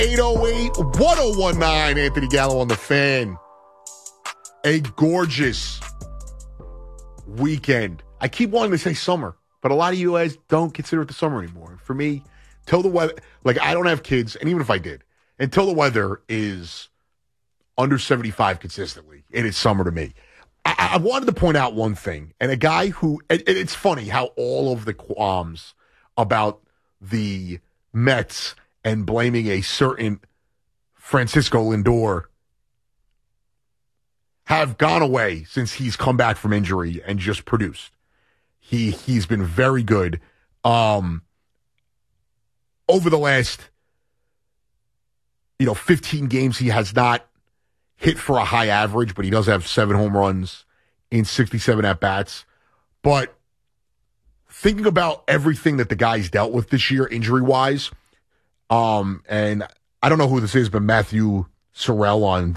808-1019, Anthony Gallo on the Fan. A gorgeous weekend. I keep wanting to say summer, but a lot of you guys don't consider it the summer anymore. For me, till the weather, I don't have kids, and even if I did, until the weather is under 75 consistently, it is summer to me. I wanted to point out one thing, and a guy who, and it's funny how all of the qualms about the Mets and blaming a certain Francisco Lindor have gone away since he's come back from injury and just produced. He's been very good. Over the last 15 games, he has not hit for a high average, but he does have 7 home runs in 67 at-bats. But thinking about everything that the guy's dealt with this year injury-wise, and I don't know who this is, but Matthew Sorrell on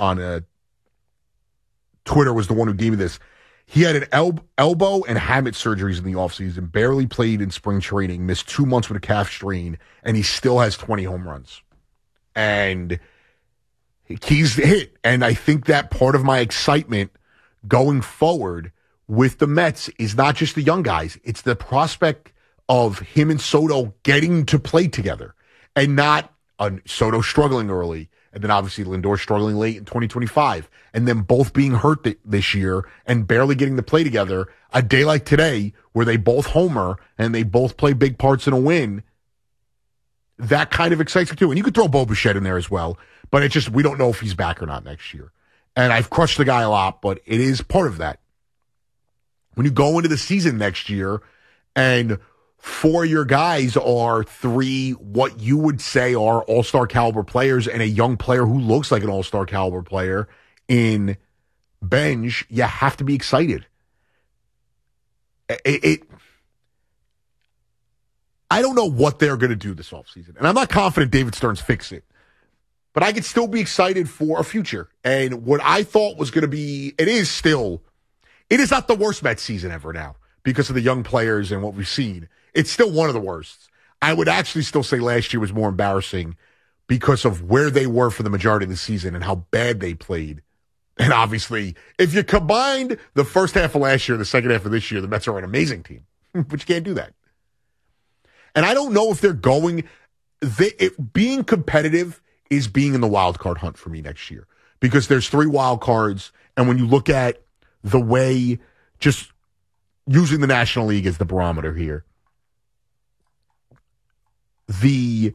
Twitter was the one who gave me this. He had an elbow and hamate surgeries in the offseason, barely played in spring training, missed 2 months with a calf strain, and he still has 20 home runs. And he's hit. And I think that part of my excitement going forward with the Mets is not just the young guys. It's the prospect of him and Soto getting to play together and not Soto struggling early and then obviously Lindor struggling late in 2025 and then both being hurt this year and barely getting to play together. A day like today where they both homer and they both play big parts in a win, that kind of excites me too. And you could throw Bo Bichette in there as well, but it's just we don't know if he's back or not next year. And I've crushed the guy a lot, but it is part of that. When you go into the season next year and 4 of your guys are 3 what you would say are all-star caliber players and a young player who looks like an all-star caliber player in Benj, you have to be excited. I don't know what they're going to do this offseason, and I'm not confident David Stearns fix it. But I could still be excited for a future. And what I thought was going to be, it is not the worst Mets season ever now because of the young players and what we've seen. It's still one of the worst. I would actually still say last year was more embarrassing because of where they were for the majority of the season and how bad they played. And obviously, if you combined the first half of last year and the second half of this year, the Mets are an amazing team. But you can't do that. And I don't know if they're being competitive is being in the wild card hunt for me next year because there's 3 wild cards. And when you look at the way, just using the National League as the barometer here, the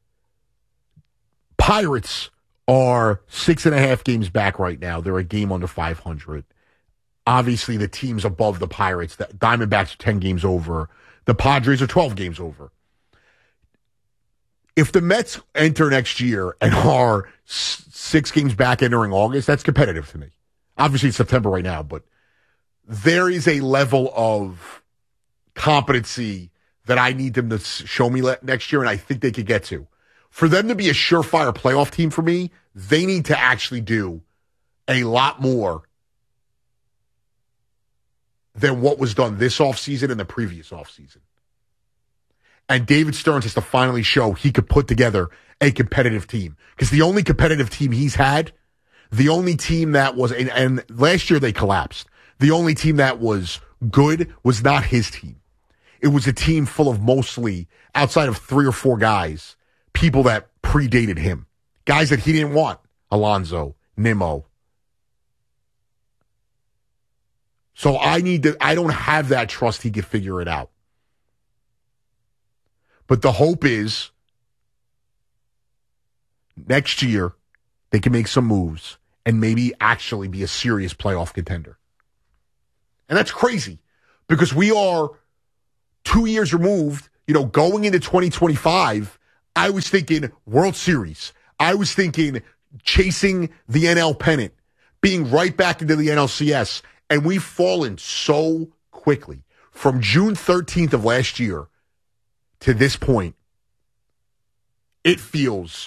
Pirates are 6.5 games back right now. They're a game under 500. Obviously, the teams above the Pirates, the Diamondbacks are 10 games over. The Padres are 12 games over. If the Mets enter next year and are 6 games back entering August, that's competitive to me. Obviously, it's September right now, but there is a level of competency that I need them to show me next year, and I think they could get to. For them to be a surefire playoff team for me, they need to actually do a lot more than what was done this offseason and the previous offseason. And David Stearns has to finally show he could put together a competitive team. Because the only competitive team he's had, the only team that was, and last year they collapsed, the only team that was good was not his team. It was a team full of mostly, outside of 3 or 4 guys, people that predated him. Guys that he didn't want. Alonso, Nimmo. So I don't have that trust he could figure it out. But the hope is next year they can make some moves and maybe actually be a serious playoff contender. And that's crazy because we are 2 years removed, going into 2025. I was thinking World Series. I was thinking chasing the NL pennant, being right back into the NLCS. And we've fallen so quickly from June 13th of last year to this point. It feels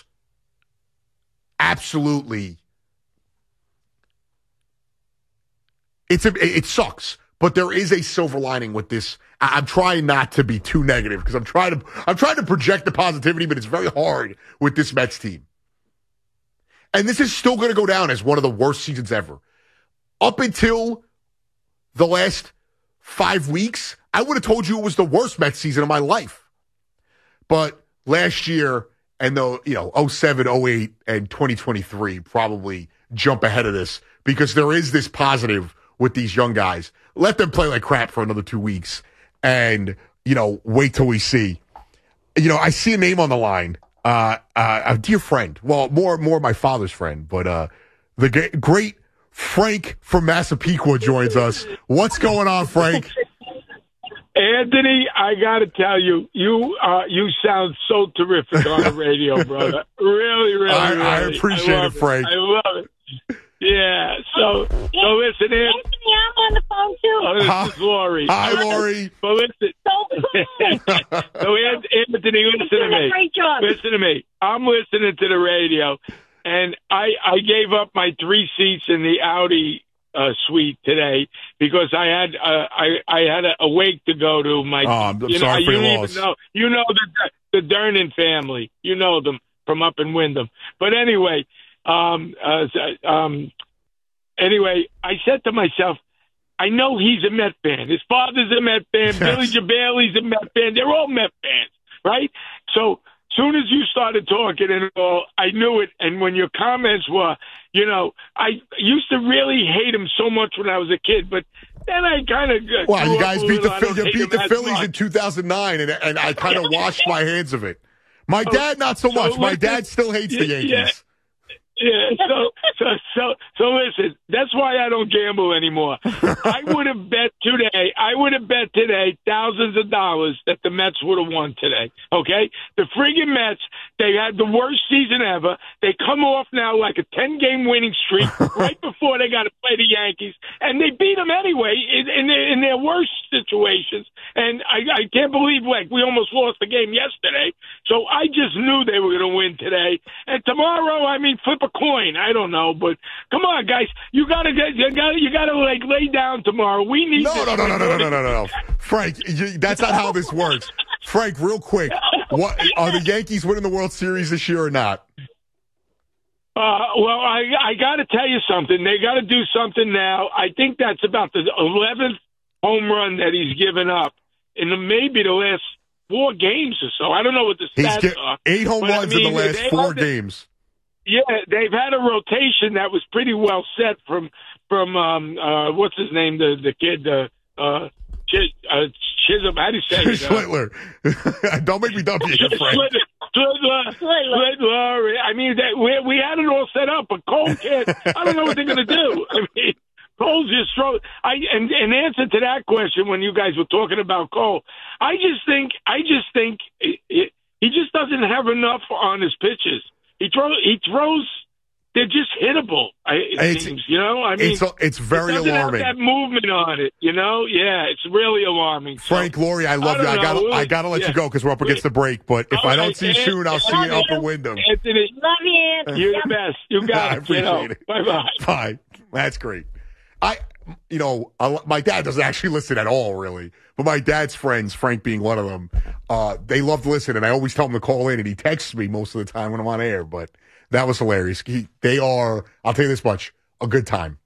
absolutely, it sucks, But there is a silver lining with this. I'm trying not to be too negative because I'm trying to project the positivity, but it's very hard with this Mets team. And this is still going to go down as one of the worst seasons ever. Up until the last 5 weeks, I would have told you it was the worst Mets season of my life. But last year and 07, 08, and 2023 probably jump ahead of this because there is this positive with these young guys. Let them play like crap for another 2 weeks and, wait till we see. I see a name on the line. A dear friend. Well, more my father's friend, but the great Frank from Massapequa joins us. What's going on, Frank? Anthony, I got to tell you, you sound so terrific on the radio, brother. Really. I appreciate it, Frank. I love it. Yeah. So listen, Anthony, I'm on the phone too. This is Lori. Hi, Lori. But listen. So Anthony, listen to me. Great job. Listen to me. I'm listening to the radio, and I gave up my 3 seats in the Audi suite today because I had a wake to go to. I'm sorry for your loss. You know the Dernan family. You know them from up in Wyndham. But anyway, I said to myself, I know he's a Met fan. His father's a Met fan. Yes. Billy Jabali's a Met fan. They're all Met fans, right? So soon as you started talking and all, I knew it. And when your comments were, I used to really hate him so much when I was a kid, but then I kind of well, you guys beat the Phillies in 2009, and I kind of washed my hands of it. My dad, not so much. My dad still hates the Yankees. Yeah, so listen, that's why I don't gamble anymore. I would have bet today thousands of dollars that the Mets would have won today, okay? The friggin' Mets, they had the worst season ever. They come off now like a 10-game winning streak right before they got to play the Yankees, and they beat them anyway in their worst situations. And I can't believe, we almost lost the game yesterday. So I just knew they were going to win today. And tomorrow, flip a coin. I don't know, but come on, guys, you gotta lay down tomorrow. We need No. Frank, that's not how this works. Frank, real quick, what are the Yankees winning the World Series this year or not? Well, I got to tell you something. They got to do something now. I think that's about the 11th home run that he's given up in maybe the last 4 games or so. I don't know what the stats are. 8 home runs in the last 4 games. Yeah, they've had a rotation that was pretty well set from what's his name, the kid, Chisholm. How do you say it? Schlittler. Don't make me dump you, Frank. Schlittler. We had it all set up, but Cole can't. I don't know what they're going to do. Cole's just throw. In answer to that question, when you guys were talking about Cole, I just think he just doesn't have enough on his pitches. He throws. They're just hittable. It seems, it's very it doesn't alarming. Have that movement on it, Yeah, it's really alarming. Frank, Lori, I love you. I gotta let you go because we're up against the break. But if I don't see you soon, I'll see you up in Wyndham. Anthony, love you, Anthony. You're the best. You got it. I appreciate it. Bye. That's great. My dad doesn't actually listen at all, really. But my dad's friends, Frank being one of them, they love to listen, and I always tell him to call in, and he texts me most of the time when I'm on air. But that was hilarious. They are, I'll tell you this much, a good time.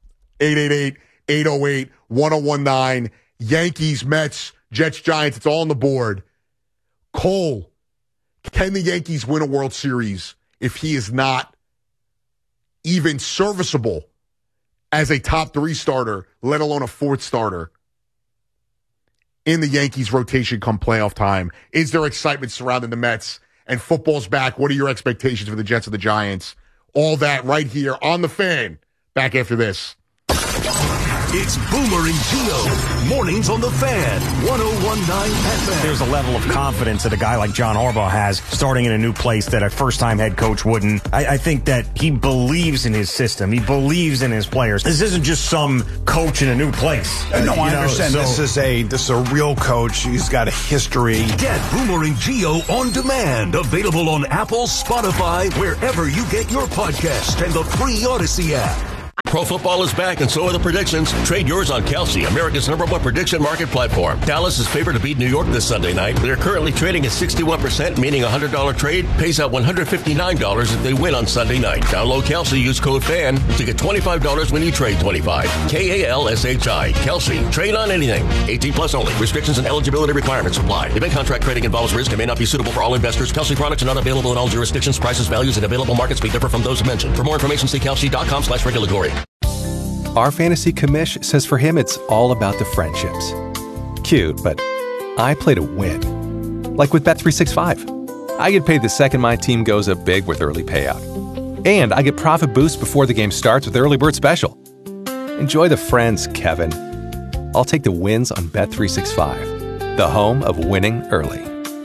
888-808-1019, Yankees, Mets, Jets, Giants, it's all on the board. Cole, can the Yankees win a World Series if he is not even serviceable as a top 3 starter, let alone a 4th starter in the Yankees rotation come playoff time? Is there excitement surrounding the Mets? And football's back. What are your expectations for the Jets and the Giants? All that right here on The Fan. Back after this. It's Boomer and Gio. Mornings on The Fan. 101.9 FM. There's a level of confidence that a guy like John Harbaugh has starting in a new place that a first-time head coach wouldn't. I think that he believes in his system. He believes in his players. This isn't just some coach in a new place. No, I understand. This is a real coach. He's got a history. Get Boomer and Gio on demand. Available on Apple, Spotify, wherever you get your podcast, and the free Odyssey app. Pro football is back, and so are the predictions. Trade yours on Kalshi, America's #1 prediction market platform. Dallas is favored to beat New York this Sunday night. They're currently trading at 61%, meaning a $100 trade pays out $159 if they win on Sunday night. Download Kalshi, use code FAN to get $25 when you trade 25. KALSHI. Kalshi. Trade on anything. 18 plus only. Restrictions and eligibility requirements apply. Event contract trading involves risk and may not be suitable for all investors. Kalshi products are not available in all jurisdictions. Prices, values, and available markets may differ from those mentioned. For more information, see kalshi.com/regulatory. Our fantasy commish says for him it's all about the friendships. Cute, but I play to win. Like with Bet365. I get paid the second my team goes up big with early payout. And I get profit boosts before the game starts with Early Bird Special. Enjoy the friends, Kevin. I'll take the wins on Bet365, the home of winning early.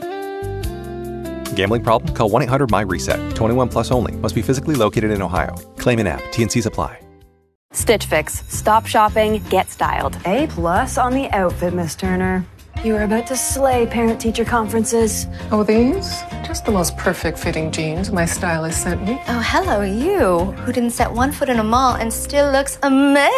Gambling problem? Call 1-800-MY-RESET. 21 plus only. Must be physically located in Ohio. Claim an app. T&Cs apply. Stitch Fix. Stop shopping, get styled. A+ on the outfit, Miss Turner. You were about to slay parent-teacher conferences. Oh, these? Just the most perfect fitting jeans my stylist sent me. Oh, hello, you, who didn't set one foot in a mall and still looks amazing.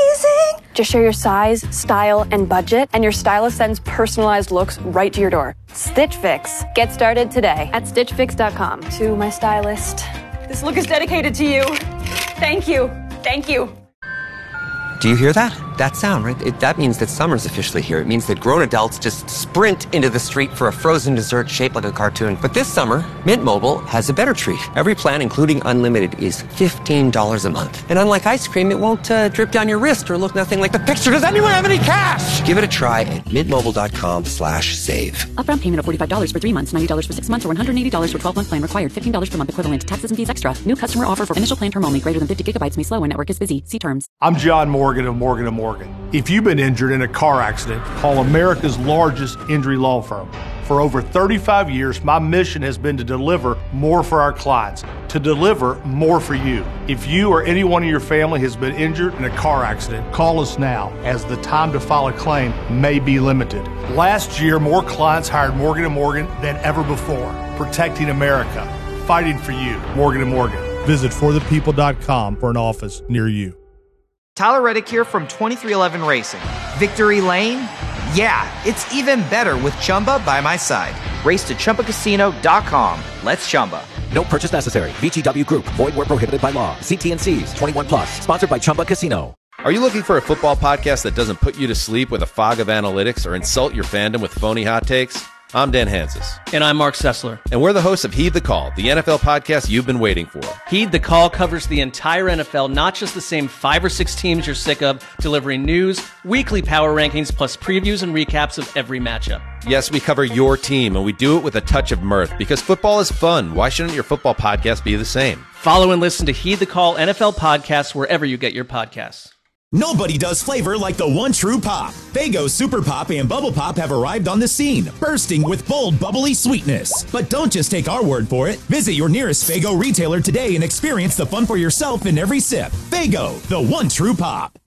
Just share your size, style, and budget, and your stylist sends personalized looks right to your door. Stitch Fix. Get started today at StitchFix.com. To my stylist. This look is dedicated to you. Thank you. Thank you. Do you hear that? That sound, right? That means that summer's officially here. It means that grown adults just sprint into the street for a frozen dessert shaped like a cartoon. But this summer, Mint Mobile has a better treat. Every plan, including unlimited, is $15 a month. And unlike ice cream, it won't drip down your wrist or look nothing like the picture. Does anyone have any cash? Give it a try at mintmobile.com/save. Upfront payment of $45 for 3 months, $90 for 6 months, or $180 for 12-month plan required. $15 per month equivalent. Taxes and fees extra. New customer offer for initial plan term only. Greater than 50 gigabytes may slow when network is busy. See terms. I'm John Morgan of Morgan & Morgan. If you've been injured in a car accident, call America's largest injury law firm. For over 35 years, my mission has been to deliver more for our clients, to deliver more for you. If you or anyone in your family has been injured in a car accident, call us now, as the time to file a claim may be limited. Last year, more clients hired Morgan & Morgan than ever before, protecting America, fighting for you. Morgan & Morgan. Visit forthepeople.com for an office near you. Tyler Reddick here from 2311 Racing. Victory Lane? Yeah, it's even better with Chumba by my side. Race to ChumbaCasino.com. Let's Chumba. No purchase necessary. VGW Group. Void where prohibited by law. See T&Cs. 21 plus. Sponsored by Chumba Casino. Are you looking for a football podcast that doesn't put you to sleep with a fog of analytics or insult your fandom with phony hot takes? I'm Dan Hansis. And I'm Mark Sessler. And we're the hosts of Heed the Call, the NFL podcast you've been waiting for. Heed the Call covers the entire NFL, not just the same 5 or 6 teams you're sick of, delivering news, weekly power rankings, plus previews and recaps of every matchup. Yes, we cover your team, and we do it with a touch of mirth, because football is fun. Why shouldn't your football podcast be the same? Follow and listen to Heed the Call NFL podcasts wherever you get your podcasts. Nobody does flavor like the one true pop. Faygo Super Pop and Bubble Pop have arrived on the scene, bursting with bold, bubbly sweetness. But don't just take our word for it. Visit your nearest Faygo retailer today and experience the fun for yourself in every sip. Faygo, the one true pop.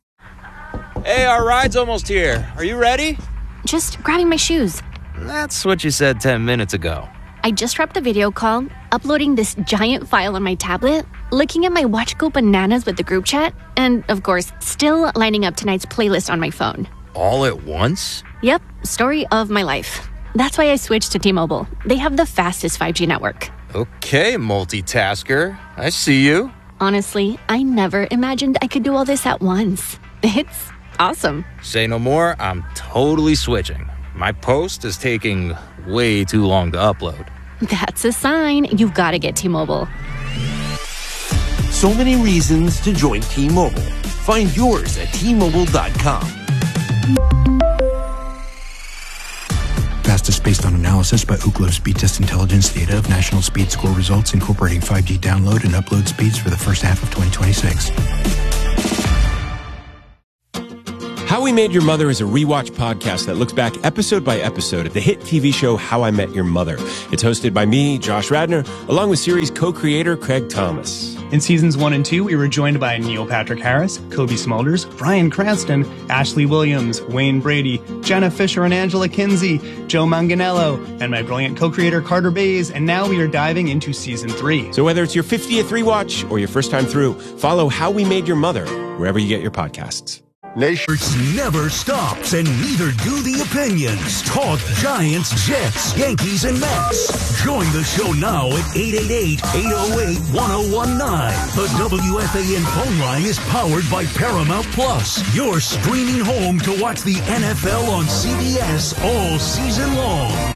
Hey, our ride's almost here. Are you ready? Just grabbing my shoes. That's what you said 10 minutes ago. I just wrapped a video call, uploading this giant file on my tablet, looking at my watch go bananas with the group chat, and, of course, still lining up tonight's playlist on my phone. All at once? Yep, story of my life. That's why I switched to T-Mobile. They have the fastest 5G network. Okay, multitasker. I see you. Honestly, I never imagined I could do all this at once. It's awesome. Say no more, I'm totally switching. My post is taking way too long to upload. That's a sign. You've got to get T-Mobile. So many reasons to join T-Mobile. Find yours at T-Mobile.com. Fastest based on analysis by Ookla Speed Test Intelligence data of national speed score results incorporating 5G download and upload speeds for the first half of 2026. How We Made Your Mother is a rewatch podcast that looks back episode by episode at the hit TV show How I Met Your Mother. It's hosted by me, Josh Radnor, along with series co-creator Craig Thomas. In seasons 1 and 2, we were joined by Neil Patrick Harris, Kobe Smulders, Bryan Cranston, Ashley Williams, Wayne Brady, Jenna Fisher and Angela Kinsey, Joe Manganiello, and my brilliant co-creator Carter Bays, and now we are diving into season 3. So whether it's your 50th rewatch or your first time through, follow How We Made Your Mother wherever you get your podcasts. Nation never stops, and neither do the opinions. Talk Giants, Jets, Yankees, and Mets. Join the show now at 888-808-1019. The WFAN phone line is powered by Paramount Plus, your streaming home to watch the NFL on CBS all season long.